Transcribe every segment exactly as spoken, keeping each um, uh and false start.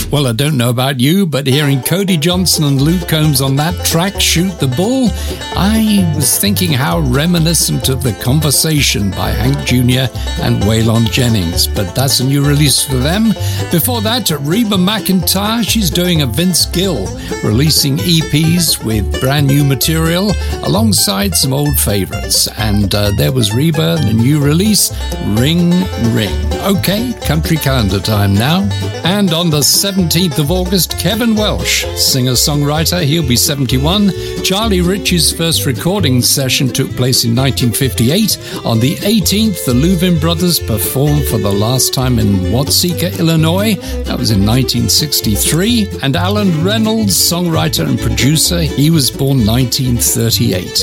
Well, I don't know about you, but hearing Cody Johnson and Luke Combs on that track, Shoot the Bull, I was thinking how reminiscent of The Conversation by Hank Junior and Waylon Jennings, but that's a new release for them. Before that, Reba McEntire, she's doing a Vince Gill, releasing E Ps with brand new material alongside some old favorites. And uh, there was Reba, the new release, Ring Ring. Okay, country calendar time now. And on the seventeenth of August, Kevin Welsh, singer-songwriter, he'll be seventy-one. Charlie Ritchie's first recording session took place in nineteen fifty-eight. On the eighteenth, the Louvin Brothers performed for the last time in Watseka, Illinois. That was in nineteen sixty-three. And Alan Reynolds, songwriter and producer, he was born nineteen thirty-eight.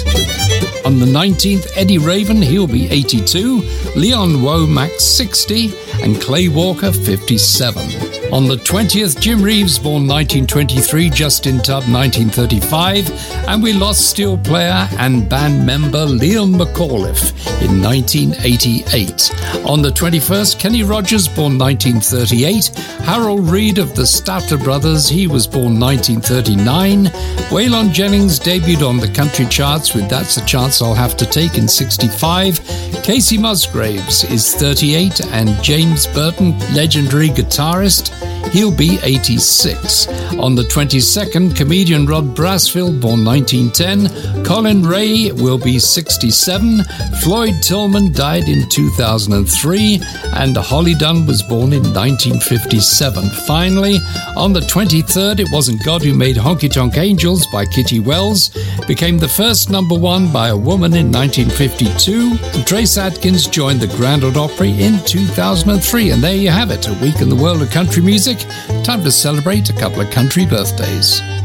On the nineteenth, Eddie Raven, he'll be eighty-two. Leon Womack, sixty. And Clay Walker, fifty-seven. On the twentieth, Jim Reeves, born nineteen twenty-three, Justin Tubb, nineteen thirty-five, and we lost steel player and band member Leon McAuliffe in nineteen eighty-eight. On the twenty-first, Kenny Rogers, born nineteen thirty-eight, Harold Reed of the Statler Brothers, he was born nineteen thirty-nine, Waylon Jennings debuted on the country charts with That's a Chance I'll Have to Take in sixty-five, Casey Musgraves is thirty-eight, and James Burton, legendary guitarist, he'll be eighty-six. On the twenty-second, comedian Rod Brasfield, born nineteen ten. Colin Ray will be sixty-seven. Floyd Tillman died in two thousand three. And Holly Dunn was born in nineteen fifty-seven. Finally, on the twenty-third, It Wasn't God Who Made Honky Tonk Angels by Kitty Wells became the first number one by a woman in nineteen fifty-two. And Trace Adkins joined the Grand Ole Opry in two thousand three. And there you have it, a week in the world of country music. Time to celebrate a couple of country birthdays.